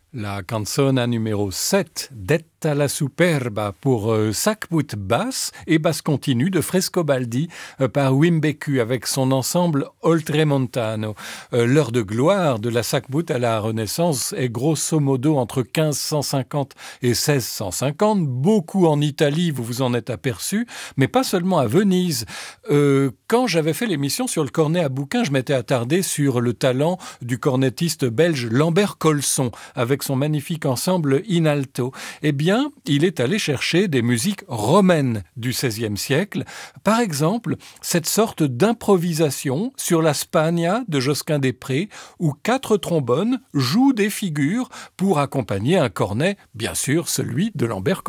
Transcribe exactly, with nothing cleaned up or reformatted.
La canzone numéro sept, Detta la Superba, pour euh, sac-bout basse et basse continue de Frescobaldi euh, par Wim Beccu avec son ensemble Oltremontano. Euh, l'heure de gloire de la sac-bout à la Renaissance est grosso modo entre quinze cent cinquante et seize cent cinquante, beaucoup en Italie, vous vous en êtes aperçu, mais pas seulement à Venise. Euh, quand j'avais fait l'émission sur le cornet à bouquin, je m'étais attardé sur le talent du cornettiste belge Lambert Colson, avec son magnifique ensemble in alto. Eh bien, il est allé chercher des musiques romaines du seizième siècle. Par exemple, cette sorte d'improvisation sur la Spagna de Josquin-des-Prés, où quatre trombones jouent des figures pour accompagner un cornet, bien sûr celui de Lambert Colson.